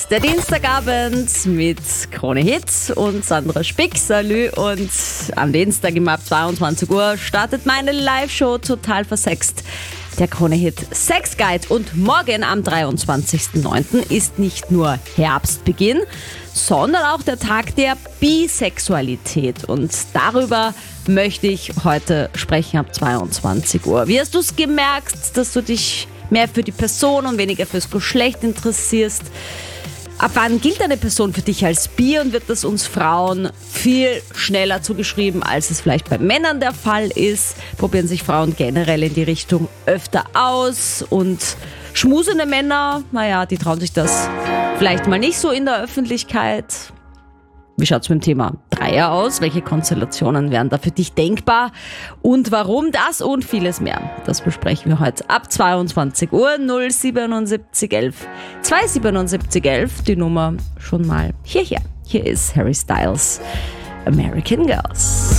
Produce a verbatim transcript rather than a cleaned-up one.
der Dienstagabend mit Krone Hit und Sandra Spick. Salü. Und am Dienstag immer ab zweiundzwanzig Uhr startet meine Live-Show Total versext. Der Krone Hit Sex Guide. Und morgen am dreiundzwanzigsten neunten ist nicht nur Herbstbeginn, sondern auch der Tag der Bisexualität. Und darüber möchte ich heute sprechen ab zweiundzwanzig Uhr. Wie hast du es gemerkt, dass du dich mehr für die Person und weniger fürs Geschlecht interessierst? Ab wann gilt eine Person für dich als bi und wird das uns Frauen viel schneller zugeschrieben, als es vielleicht bei Männern der Fall ist? Probieren sich Frauen generell in die Richtung öfter aus und schmusende Männer, naja, die trauen sich das vielleicht mal nicht so in der Öffentlichkeit. Wie schaut es mit dem Thema Dreier aus? Welche Konstellationen wären da für dich denkbar? Und warum das und vieles mehr? Das besprechen wir heute ab zweiundzwanzig Uhr. null siebenundsiebzig elf zweihundertsiebenundsiebzig elf, die Nummer schon mal hierher. Hier ist Harry Styles, American Girls.